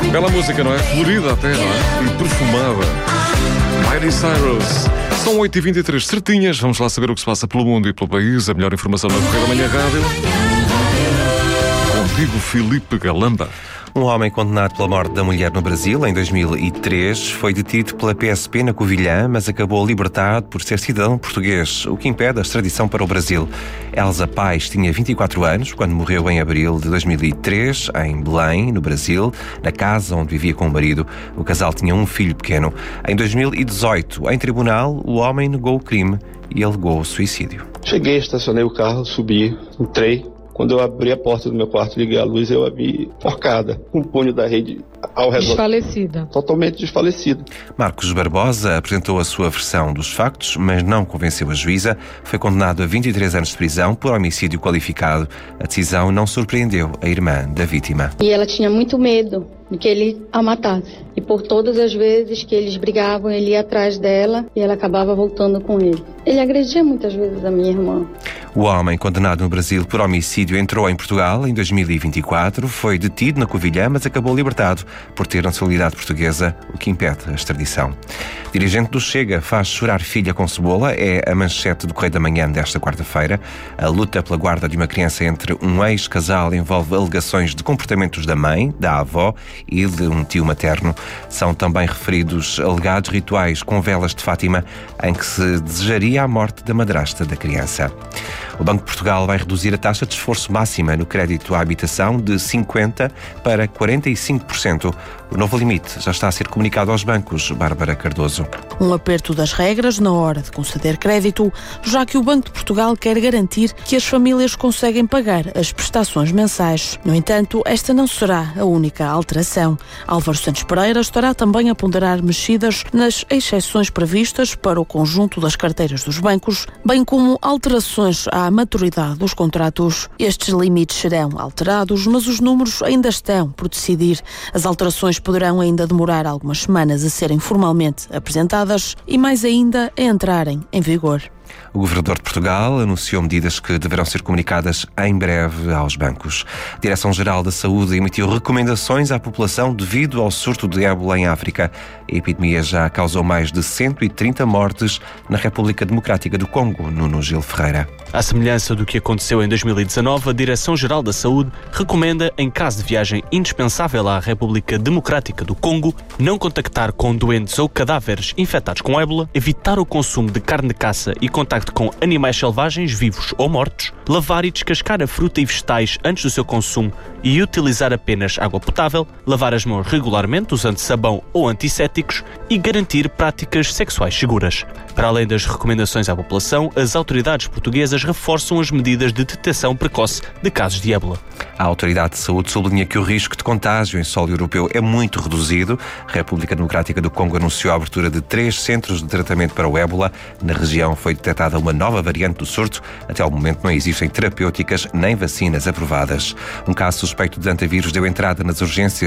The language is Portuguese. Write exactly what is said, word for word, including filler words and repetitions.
Bela música, não é? Florida até, não é? E perfumada. Miley Cyrus. São oito e vinte e três certinhas. Vamos lá saber o que se passa pelo mundo e pelo país. A melhor informação na Correio da Manhã Rádio. Contigo, Filipe Galamba. Um homem condenado pela morte da mulher no Brasil em dois mil e três foi detido pela P S P na Covilhã, mas acabou libertado por ser cidadão português, o que impede a extradição para o Brasil. Elsa Paes tinha vinte e quatro anos quando morreu em abril de dois mil e três, em Belém, no Brasil, na casa onde vivia com o marido. O casal tinha um filho pequeno. Em dois mil e dezoito, em tribunal, o homem negou o crime e alegou o suicídio. Cheguei, estacionei o carro, subi, entrei. Quando eu abri a porta do meu quarto, liguei a luz, eu a vi forcada, com um punho da rede ao redor. Desfalecida. Totalmente desfalecida. Marcos Barbosa apresentou a sua versão dos factos, mas não convenceu a juíza. Foi condenado a vinte e três anos de prisão por homicídio qualificado. A decisão não surpreendeu a irmã da vítima. E ela tinha muito medo de que ele a matasse. E por todas as vezes que eles brigavam, ele ia atrás dela e ela acabava voltando com ele. Ele agredia muitas vezes a minha irmã. O homem condenado no Brasil por homicídio entrou em Portugal em dois mil e vinte e quatro, foi detido na Covilhã, mas acabou libertado por ter nacionalidade portuguesa, o que impede a extradição. Dirigente do Chega faz chorar filha com cebola, é a manchete do Correio da Manhã desta quarta-feira. A luta pela guarda de uma criança entre um ex-casal envolve alegações de comportamentos da mãe, da avó e de um tio materno. São também referidos alegados rituais com velas de Fátima em que se desejaria a morte da madrasta da criança. O Banco de Portugal vai reduzir a taxa de esforço máxima no crédito à habitação de cinquenta por cento para quarenta e cinco por cento. O novo limite já está a ser comunicado aos bancos. Bárbara Cardoso. Um aperto das regras na hora de conceder crédito, já que o Banco de Portugal quer garantir que as famílias conseguem pagar as prestações mensais. No entanto, esta não será a única alteração. Álvaro Santos Pereira estará também a ponderar mexidas nas exceções previstas para o conjunto das carteiras dos bancos, bem como alterações à maturidade dos contratos. Estes limites serão alterados, mas os números ainda estão por decidir. As alterações poderão ainda demorar algumas semanas a serem formalmente apresentadas e mais ainda a entrarem em vigor. O Governador de Portugal anunciou medidas que deverão ser comunicadas em breve aos bancos. A Direção-Geral da Saúde emitiu recomendações à população devido ao surto de ébola em África. A epidemia já causou mais de cento e trinta mortes na República Democrática do Congo. Nuno Gil Ferreira. À semelhança do que aconteceu em dois mil e dezanove, a Direção-Geral da Saúde recomenda, em caso de viagem indispensável à República Democrática do Congo, não contactar com doentes ou cadáveres infectados com ébola, evitar o consumo de carne de caça e contacto com animais selvagens, vivos ou mortos, lavar e descascar a fruta e vegetais antes do seu consumo e utilizar apenas água potável, lavar as mãos regularmente usando sabão ou antissépticos e garantir práticas sexuais seguras. Para além das recomendações à população, as autoridades portuguesas reforçam as medidas de detecção precoce de casos de ébola. A Autoridade de Saúde sublinha que o risco de contágio em solo europeu é muito reduzido. A República Democrática do Congo anunciou a abertura de três centros de tratamento para o ébola. Na região foi detectada uma nova variante do surto. Até ao momento não existem terapêuticas nem vacinas aprovadas. Um caso suspeito de antavírus deu entrada nas urgências